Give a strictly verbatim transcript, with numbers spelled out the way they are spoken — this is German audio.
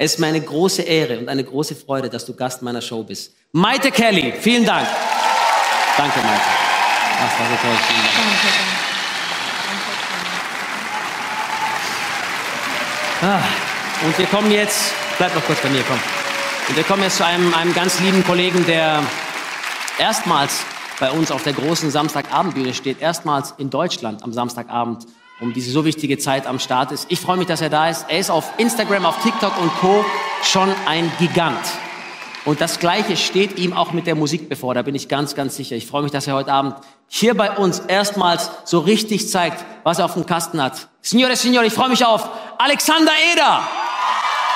Es ist mir eine große Ehre und eine große Freude, dass du Gast meiner Show bist. Maite Kelly, vielen Dank. Danke, Maite. Das war so toll. Vielen Dank. Danke, danke. Ah, und wir kommen jetzt, bleib noch kurz bei mir, komm. Und wir kommen jetzt zu einem, einem ganz lieben Kollegen, der erstmals bei uns auf der großen Samstagabendbühne steht, erstmals in Deutschland am Samstagabend um diese so wichtige Zeit am Start ist. Ich freue mich, dass er da ist. Er ist auf Instagram, auf TikTok und Co. schon ein Gigant. Und das Gleiche steht ihm auch mit der Musik bevor, da bin ich ganz, ganz sicher. Ich freue mich, dass er heute Abend hier bei uns erstmals so richtig zeigt, was er auf dem Kasten hat. Signore, Signore, ich freue mich auf Alexander Eder.